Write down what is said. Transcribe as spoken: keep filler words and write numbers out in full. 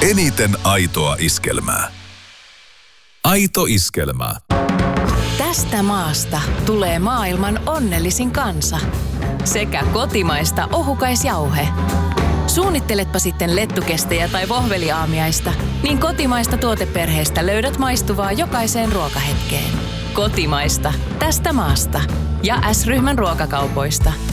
eniten aitoa iskelmää. Aito iskelmä. Tästä maasta tulee maailman onnellisin kansa. Sekä kotimaista ohukaisjauhe. Suunnitteletpa sitten lettukestejä tai vohveliaamiaista, niin kotimaista tuoteperheestä löydät maistuvaa jokaiseen ruokahetkeen. Kotimaista. Tästä maasta. Ja S-ryhmän ruokakaupoista.